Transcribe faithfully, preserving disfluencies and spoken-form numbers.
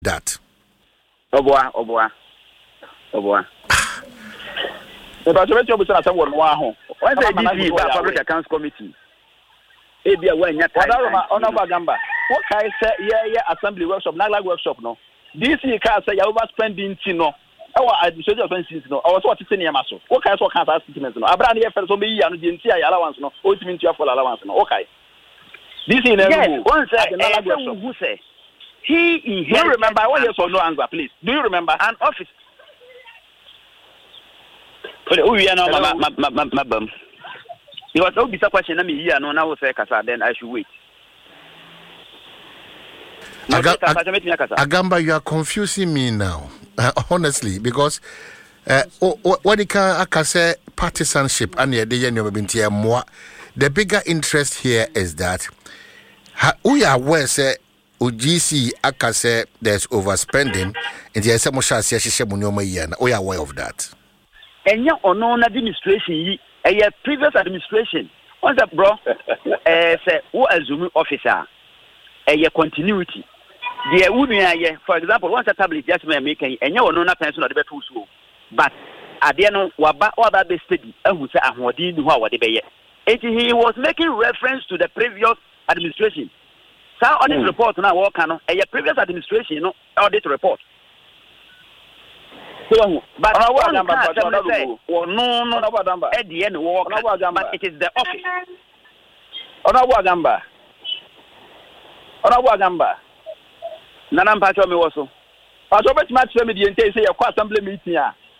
that. Oboa, Oboa, Oboa. The Patriot was at someone. Wow. Why say D C Public Accounts Committee? Ebia when you honorable Gamba. What can I say? Yeah, yeah, assembly workshop, not like workshop, no. D C can say you overspending, no. Our administrative offenses, no. I was what it's in your muscle. What kind of what kind of statements, no. Abraham here for me and the entire allowance, no. Ultimate for allowance, no. Okay. D C never one say who say he inherited. Do you remember? What yes or no answer, please? Do you remember? An office. Oh, we are now, my my bum. You was no question. I mean, here, no, now say Kasa. Then I should wait. Aga- Ag- Agamba, you are confusing me now, uh, honestly, because uh, what you can say partisanship and the the bigger interest here is that we are aware say O G C akase there's overspending and there is some shall say we are aware of that. And your unknown administration, a previous administration, what's that, bro? Uh, say who assume officer, a continuity. The women, for example, once a tablet just may make and you know not person or the better so. But at the end, what about the study? And who say, I'm what did you what they he was making reference to the previous administration. So audit mm. report now what can a previous administration, you know, audit report. So, but I want to say, oh no, no, no, at the end, walk, but it is the office. Onawa Gamba. Onawa Gamba. Nanam Pacho me also. Pacho bet match me the entire say your assembly meeting.